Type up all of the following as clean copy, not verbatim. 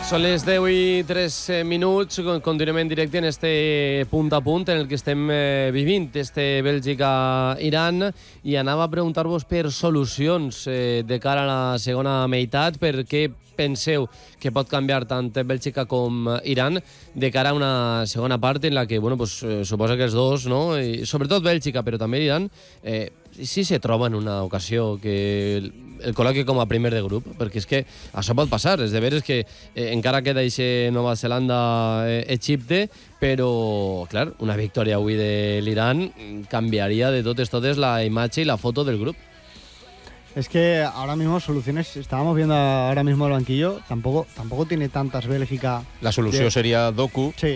Són les 10 i 3 minuts, continuem en directe en este punt a punt en el que estem vivint, este Bèlgica-Iran, i anava a preguntar-vos per solucions de cara a la segona meitat, per què penseu que pot canviar tant Bèlgica com Iran de cara a una segona part en la que, bueno, pues, suposa que els dos, no? I sobretot Bèlgica, però també Iran, sí se troba en una ocasió que el col·loqui com a primer de grup, perquè és que això pot passar. És de veres que encara queda eixe Nova Zelanda-Egipte, però, clar, una victòria avui de l'Iran canviaria de totes la imatge i la foto del grup. Es que ahora mismo soluciones, estábamos viendo ahora mismo el banquillo, tampoco tiene tantas Bélgica. La solución sería Doku. Sí.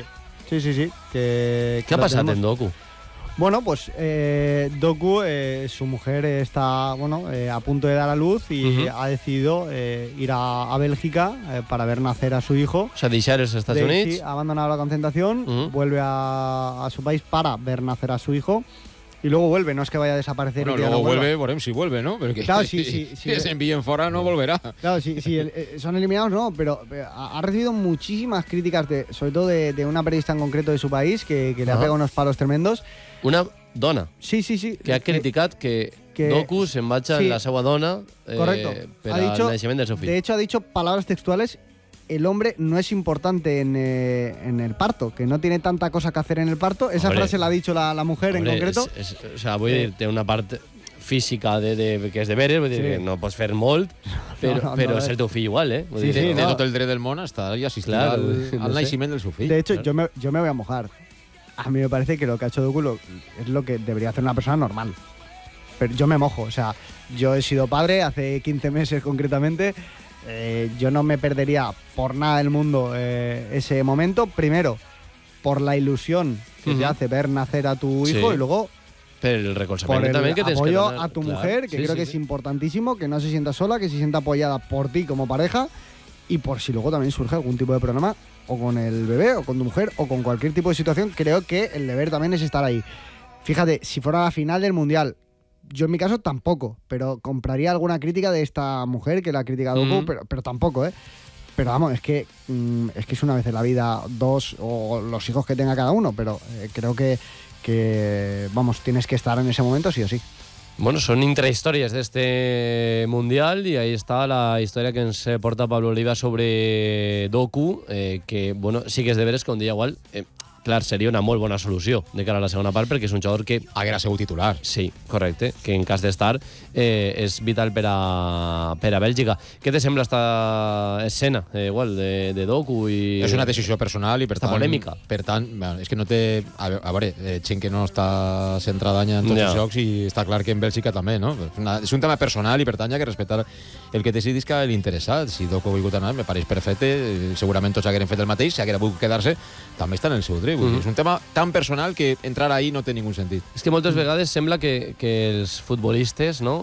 ¿Qué ha pasado en Doku? Bueno, pues Doku, su mujer está a punto de dar a luz y ha decidido ir a Bélgica para ver nacer a su hijo. O sea, deixar els Estats Units. Sí, ha abandonado la concentración, vuelve a su país para ver nacer a su hijo. Y luego vuelve, no es que vaya a desaparecer. Bueno, luego vuelve, por si vuelve, ¿no? Pero claro, si se envíen fuera no volverá. Claro, si son eliminados, no, pero ha recibido muchísimas críticas, sobre todo de una periodista en concreto de su país, que le ha pegado unos palos tremendos. Una dona. Sí. Que ha criticat que Doku se'n vagi amb la seva dona per al naixement del seu fill. De hecho, ha dicho palabras textuales: el hombre no es importante en el parto, que no tiene tanta cosa que hacer en el parto. Esa frase la ha dicho la mujer en concreto. O sea, vull dir, té una part física que és de veres, vull dir que no pots fer molt, però és el teu fill igual, eh? Té tot el dret del món a estar i assistir al naixement del seu fill. De hecho, yo me voy a mojar. A mí me parece que lo que ha hecho Doku es lo que debería hacer una persona normal. Pero yo me mojo, o sea, yo he sido padre hace 15 meses concretamente. Yo no me perdería por nada del mundo ese momento. Primero, por la ilusión que te hace ver nacer a tu hijo, y luego por el recolzamiento por también que tienes que apoyo tener, a tu mujer, que creo que es importantísimo, que no se sienta sola, que se sienta apoyada por ti como pareja, y por si luego también surge algún tipo de problema o con el bebé o con tu mujer o con cualquier tipo de situación, creo que el deber también es estar ahí. Fíjate, si fuera la final del Mundial, yo en mi caso tampoco, pero compraría alguna crítica de esta mujer que la ha criticado Doku, pero tampoco, ¿eh? Pero vamos, es que es una vez en la vida dos o los hijos que tenga cada uno, pero creo que vamos, tienes que estar en ese momento sí o sí. Bueno, són intrahistòries d'este Mundial i ahí està la història que ens porta Pablo Oliva sobre Doku, que, bueno, sí que és de veres que un dia igual... clar, seria una molt bona solució de cara a la segona part, perquè és un jugador que... Haguera sigut titular. Sí, correcte, que en cas d'estar és vital per a Bèlgica. Què te sembla esta escena, igual, de Doku? És una decisió personal i per tant... polèmica. Per tant, és que no té... A veure, gent que no està centrada en tots els jocs i està clar que en Bèlgica també, no? És un tema personal i per tant hi ha que respectar el que decidís que l'interessat. Si Doku ha volgut anar, me pareix perfecte, segurament tots hagueren fet el mateix, si haguera volgut quedar-se, també està en el seu dret. És un tema tan personal que entrar ahí no té ningú sentit. És que moltes vegades sembla que els futbolistes, no,